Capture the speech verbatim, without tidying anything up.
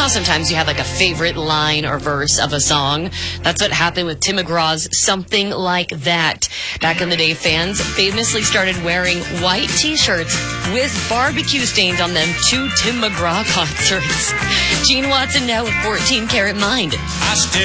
how sometimes you have like a favorite line or verse of a song? That's what happened with Tim McGraw's Something Like That. Back in the day, fans famously started wearing white t-shirts with barbecue stains on them to Tim McGraw concerts. Gene Watson now with fourteen Karat Mind.